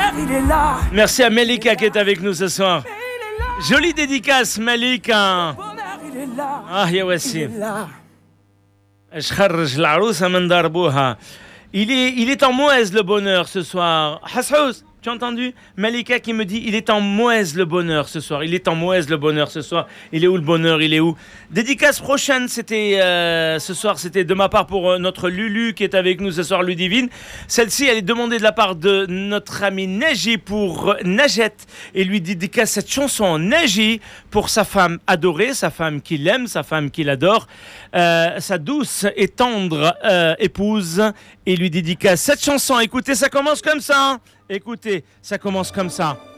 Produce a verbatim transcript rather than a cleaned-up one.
il est là. Merci à Melika qui est avec nous ce soir. Jolie dédicace, Melika. Il est là. Ah, ya Il wassi. est là. أشخرج العروسة من ضربوها. Il est, il est en Moëse le bonheur ce soir. Hassouz, tu as entendu? Malika qui me dit il est en Moëse le bonheur ce soir. Il est en Moëse le bonheur ce soir. Il est où le bonheur? Il est où? Dédicace prochaine, c'était euh, ce soir, c'était de ma part pour euh, notre Lulu qui est avec nous ce soir, Ludivine. Celle-ci, elle est demandée de la part de notre ami Neji pour euh, Najet et lui dédicace cette chanson Neji pour sa femme adorée, sa femme qu'il aime, sa femme qu'il adore, euh, sa douce et tendre euh, épouse. Et lui dédicace cette chanson. Écoutez, ça commence comme ça. Écoutez, ça commence comme ça.